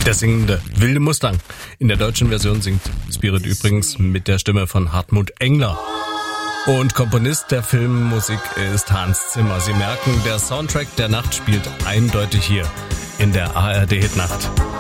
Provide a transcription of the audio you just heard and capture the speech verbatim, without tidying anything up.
Der singende wilde Mustang. In der deutschen Version singt Spirit übrigens mit der Stimme von Hartmut Engler. Und Komponist der Filmmusik ist Hans Zimmer. Sie merken, der Soundtrack der Nacht spielt eindeutig hier in der A R D Hitnacht.